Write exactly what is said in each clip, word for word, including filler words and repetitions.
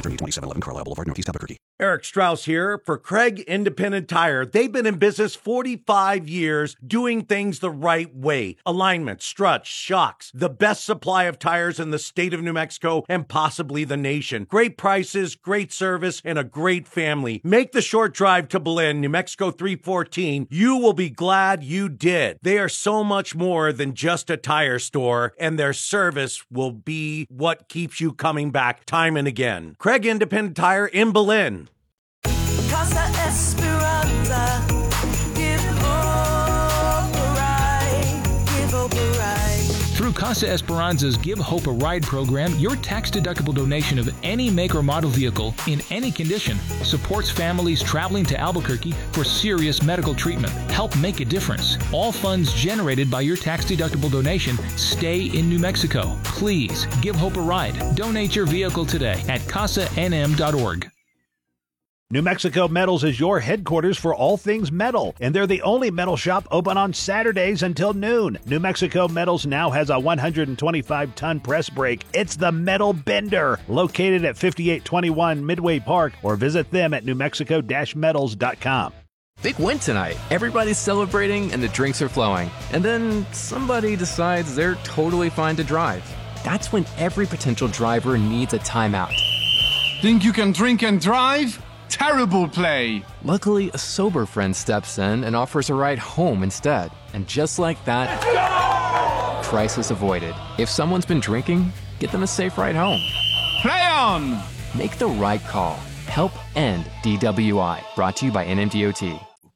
thirty, twenty-seven eleven Carlisle Boulevard, Northeast Albuquerque. Eric Strauss here for Craig Independent Tire. They've been in business forty-five years doing things the right way. Alignment, struts, shocks, the best supply of tires in the state of New Mexico and possibly the nation. Great prices, great service, and a great family. Make the short drive to Belen, New Mexico three fourteen. You will be glad you did. They are so much more than just a tire store, and their service will be what keeps you coming back time and again. Craig Independent Tire in Belen. Casa Esperanza, give hope a ride, give hope a ride. Through Casa Esperanza's Give Hope a Ride program, your tax-deductible donation of any make or model vehicle in any condition supports families traveling to Albuquerque for serious medical treatment. Help make a difference. All funds generated by your tax-deductible donation stay in New Mexico. Please give Hope a ride. Donate your vehicle today at casa n m dot org. New Mexico Metals is your headquarters for all things metal, and they're the only metal shop open on Saturdays until noon. New Mexico Metals now has a one hundred twenty-five ton press brake. It's the Metal Bender, located at fifty-eight twenty-one Midway Park, or visit them at new mexico dash metals dot com. Big win tonight. Everybody's celebrating and the drinks are flowing. And then somebody decides they're totally fine to drive. That's when every potential driver needs a timeout. Think you can drink and drive? Terrible play! Luckily, a sober friend steps in and offers a ride home instead. And just like that, crisis avoided. If someone's been drinking, get them a safe ride home. Play on! Make the right call. Help end D W I. Brought to you by N M D O T.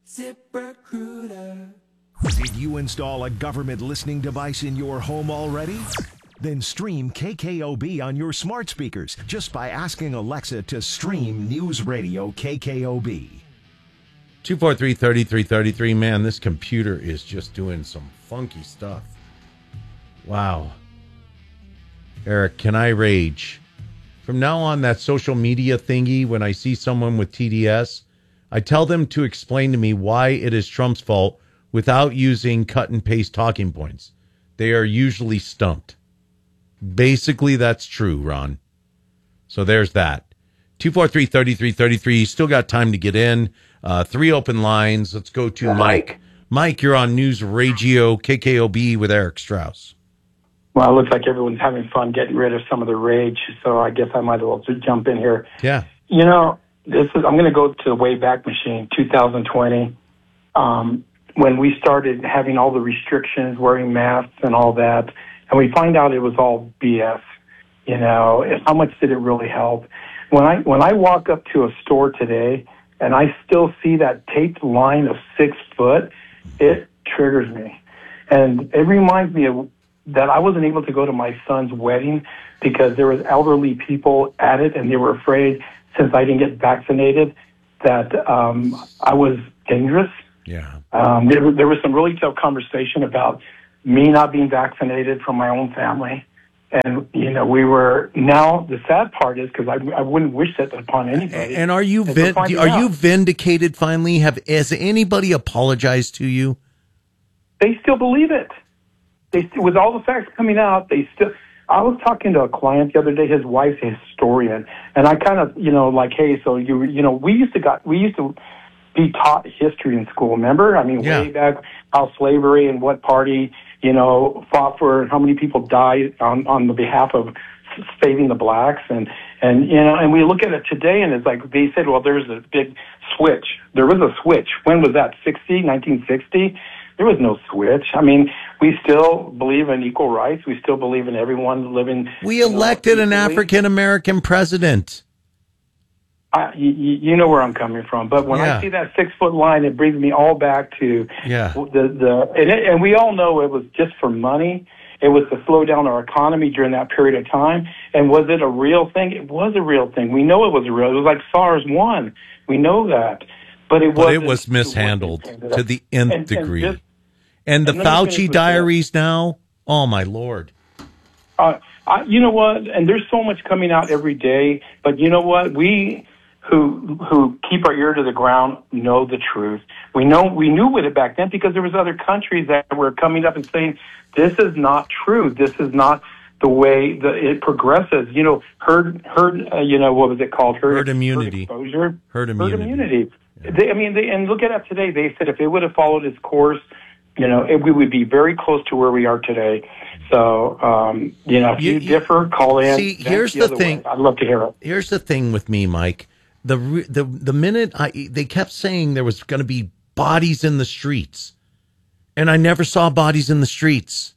ZipRecruiter. Did you install a government listening device in your home already? Then stream K K O B on your smart speakers just by asking Alexa to stream News Radio K K O B. two four three, three three three three. Man, this computer is just doing some funky stuff. Wow. Eric, can I rage? From now on, that social media thingy, when I see someone with T D S, I tell them to explain to me why it is Trump's fault without using cut and paste talking points. They are usually stumped. Basically, that's true, Ron. So there's that. two four three, three three three three. You still got time to get in. Uh, three open lines. Let's go to Mike. Mike, you're on News Radio K K O B with Eric Strauss. Well, it looks like everyone's having fun getting rid of some of the rage, so I guess I might as well just jump in here. Yeah. You know, this is I'm going to go to the Wayback Machine, two thousand twenty, um, when we started having all the restrictions, wearing masks and all that. And we find out it was all B S, you know, how much did it really help? When I when I walk up to a store today and I still see that taped line of six foot, it triggers me. And it reminds me of that I wasn't able to go to my son's wedding because there was elderly people at it and they were afraid, since I didn't get vaccinated, that um, I was dangerous. Yeah. Um, there, there was some really tough conversation about me not being vaccinated from my own family. And, you know, we were, now the sad part is, because I, I wouldn't wish that upon anybody. And are you vin- are out. you vindicated finally? Have Has anybody apologized to you? They still believe it. They still, with all the facts coming out, they still, I was talking to a client the other day, his wife's a historian, and I kind of, you know, like, hey, so you, you know, we used to got, we used to be taught history in school, remember? I mean, yeah. way back, how slavery and what party, you know, fought for, how many people died on, on the behalf of saving the blacks. And, and, you know, and we look at it today and it's like, they said, well, there's a big switch. There was a switch. When was that? sixty, nineteen sixty? There was no switch. I mean, we still believe in equal rights. We still believe in everyone living. We elected know, an African-American president. I, you, you know where I'm coming from, but when yeah. I see that six foot line, it brings me all back to yeah. the the and, it, and we all know it was just for money. It was to slow down our economy during that period of time. And was it a real thing? It was a real thing. We know it was a real. It was like SARS one. We know that, but it but it was mishandled to the nth and, degree. And, just, and the and Fauci diaries now. Oh my Lord. Uh, I, you know what? And there's so much coming out every day. But you know what? We. Who who keep our ear to the ground know the truth. We know we knew it back then because there was other countries that were coming up and saying this is not true. This is not the way the, it progresses. You know, herd, herd. Uh, you know, what was it called? Herd, Herd immunity. Herd exposure. Herd immunity. Herd immunity. Yeah. They, I mean, they, and look at it today. They said if it would have followed its course, you know, it, we would be very close to where we are today. So, um, you know, if you, You- you differ, call in. See, That's here's the other thing. way. I'd love to hear it. Here's the thing with me, Mike. The re- the the minute I they kept saying there was going to be bodies in the streets, and I never saw bodies in the streets.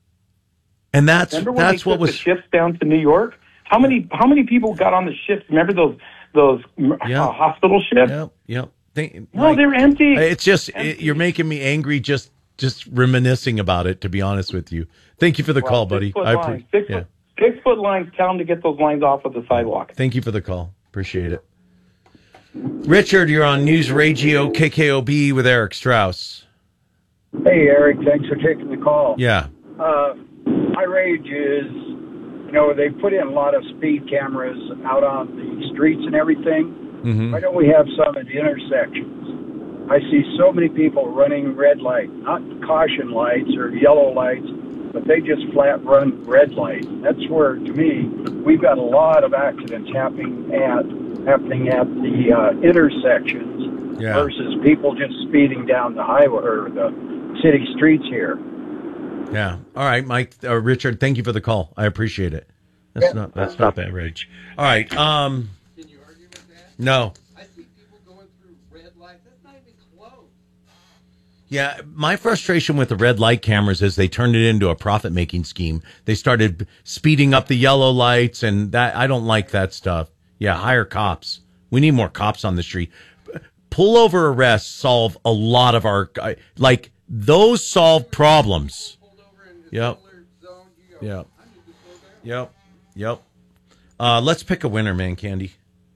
And that's Remember when that's they what took was the ships down to New York? How many how many people got on the ships? Remember those those Yeah. uh, hospital ships? Yep, yep. They, No, Mike, they're empty. It's just Empty. it, you're making me angry just just reminiscing about it. To be honest with you, thank you for the Well, call, six buddy. foot I lines. appreciate. Six, Yeah, foot, six foot lines. Tell them to get those lines off of the sidewalk. thank you for the call. Appreciate it. Richard, you're on News Radio K K O B with Eric Strauss. Hey, Eric, thanks for taking the call. Yeah, Uh, my rage is, you know, they put in a lot of speed cameras out on the streets and everything. mm-hmm. Why don't we have some at the intersections? I see so many people running red light, not caution lights or yellow lights, but they just flat run red light. That's where, to me, we've got a lot of accidents happening at happening at the uh, intersections Yeah. versus people just speeding down the highway or the city streets here. Yeah. All right, Mike. Uh, Richard, thank you for the call. I appreciate it. That's Yeah. not that's not bad, Rich. All right. Um. Can you argue with that? No. I see people going through red lights. That's not even close. Yeah, my frustration with the red light cameras is they turned it into a profit making scheme. They started speeding up the yellow lights, and that I don't like that stuff. Yeah, hire cops. We need more cops on the street. Pull over arrests solve a lot of our like those solve problems. Yep. Yep. Yep. Yep. Uh, let's pick a winner, man, Candy.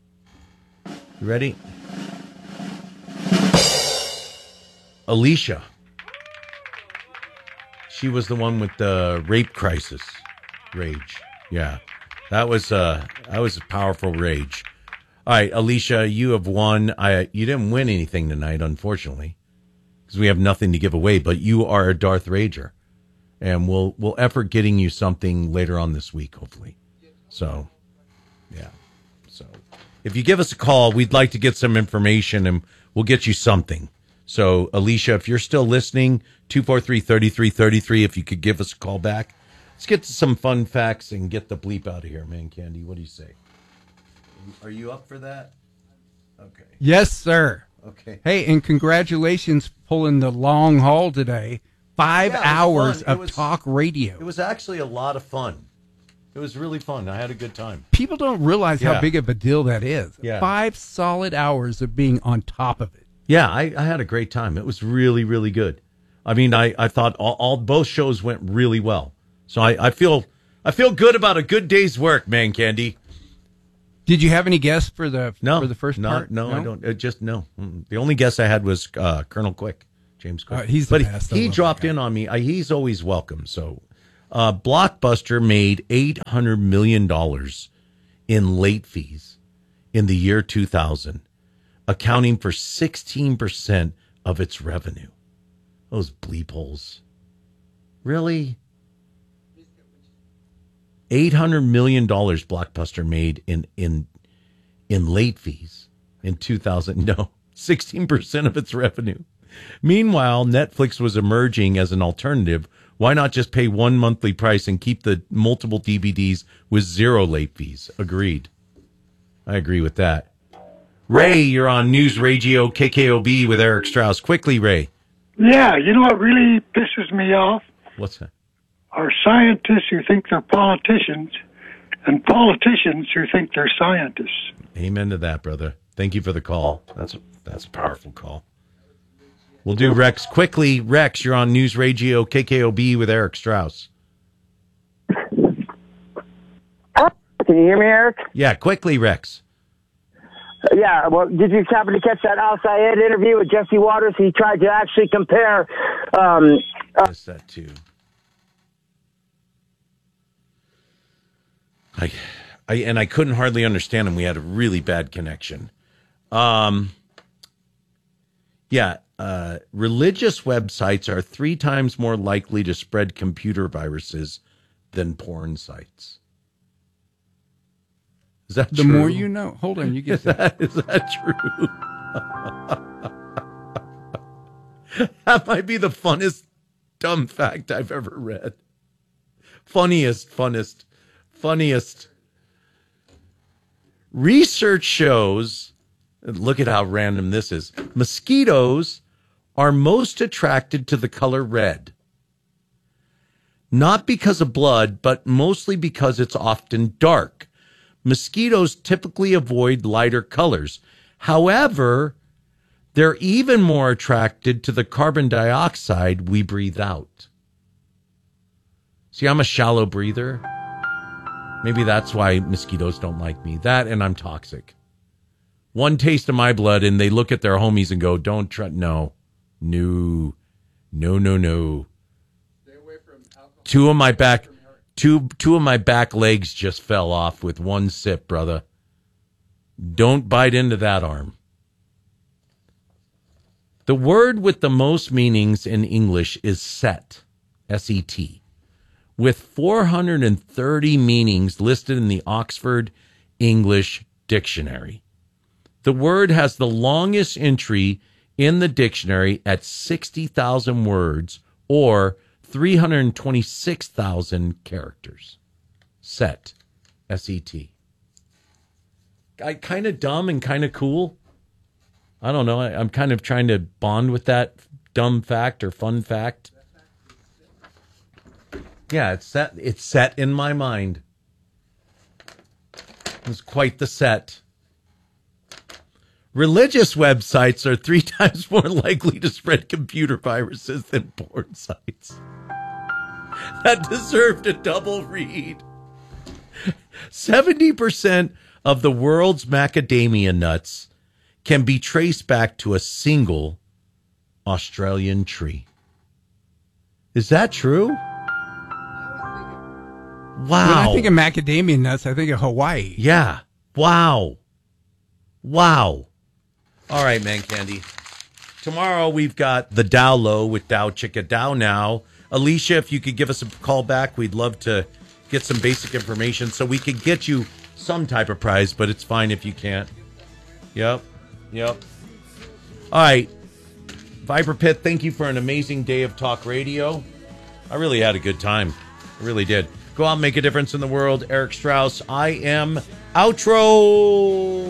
You ready? Alicia. She was the one with the rape crisis rage. Yeah. That was uh that was a powerful rage. All right, Alicia, you have won. I you didn't win anything tonight, unfortunately, because we have nothing to give away, but you are a Darth Rager. And we'll we'll effort getting you something later on this week, hopefully. So yeah. So if you give us a call, we'd like to get some information and we'll get you something. So, Alicia, if you're still listening, two four three, three three three three, if you could give us a call back. Let's get to some fun facts and get the bleep out of here, man, Candy. What do you say? Are you up for that? Okay. Yes, sir. Okay. Hey, and congratulations pulling the long haul today. Five Yeah, it was hours fun. It of was- talk radio. It was actually a lot of fun. It was really fun. I had a good time. People don't realize Yeah. how big of a deal that is. Yeah. Five solid hours of being on top of it. Yeah, I, I had a great time. It was really, really good. I mean, I, I thought all, all both shows went really well. So I, I feel I feel good about a good day's work, man, Candy. Did you have any guests for the No, for the first no, part? No, I don't. It just no. Mm. The only guest I had was uh, Colonel Quick, James Quick. Uh, he's the but best. I he love dropped in on me. Uh, he's always welcome. So, uh, Blockbuster made eight hundred million dollars in late fees in the year two thousand, accounting for sixteen percent of its revenue. Those bleep holes. Really? eight hundred million dollars Blockbuster made in, in, in late fees in two thousand. No, sixteen percent of its revenue. Meanwhile, Netflix was emerging as an alternative. Why not just pay one monthly price and keep the multiple D V Ds with zero late fees? Agreed. I agree with that. Ray, you're on News Radio K K O B with Eric Strauss. Quickly, Ray. Yeah, you know what really pisses me off? What's that? Are scientists who think they're politicians and politicians who think they're scientists. Amen to that, brother. Thank you for the call. That's a, that's a powerful call. We'll do Rex quickly. Rex, you're on News Radio K K O B with Eric Strauss. Can you hear me, Eric? Yeah, quickly, Rex. Uh, yeah, well, did you happen to catch that Al Sayed interview with Jesse Waters? He tried to actually compare... Um, uh, Yes, that too. I, I, and I couldn't hardly understand him. We had a really bad connection. Um, yeah, uh, religious websites are three times more likely to spread computer viruses than porn sites. Is that the true? more you know. Hold on, you get is that, is that true? That might be the funnest dumb fact I've ever read. Funniest, funnest, funniest. Research shows, look at how random this is, mosquitoes are most attracted to the color red. Not because of blood, but mostly because it's often dark. Mosquitoes typically avoid lighter colors. However, they're even more attracted to the carbon dioxide we breathe out. See, I'm a shallow breather. Maybe that's why mosquitoes don't like me. That and I'm toxic. One taste of my blood and they look at their homies and go, don't try. No, no, no, no, no. Two of my back, two, two of my back legs just fell off with one sip, brother. Don't bite into that arm. The word with the most meanings in English is set, S E T, with four hundred thirty meanings listed in the Oxford English Dictionary. The word has the longest entry in the dictionary at sixty thousand words, or three hundred twenty-six thousand characters. Set, S E T. I kind of dumb and kind of cool. I don't know. I, I'm kind of trying to bond with that dumb fact or fun fact. Yeah, it's set. It's set in my mind. It's quite the set. Religious websites are three times more likely to spread computer viruses than porn sites. That deserved a double read. seventy percent of the world's macadamia nuts can be traced back to a single Australian tree. Is that true? Wow. When I think of macadamia nuts, I think of Hawaii. Yeah. Wow. Wow. All right, man candy. Tomorrow we've got the Dow Low with Dow Chicka Dow Now. Alicia, if you could give us a call back, we'd love to get some basic information so we could get you some type of prize, but it's fine if you can't. Yep. Yep. All right. Viper Pit, thank you for an amazing day of talk radio. I really had a good time. I really did. Go out and make a difference in the world. Eric Strauss, I am outro.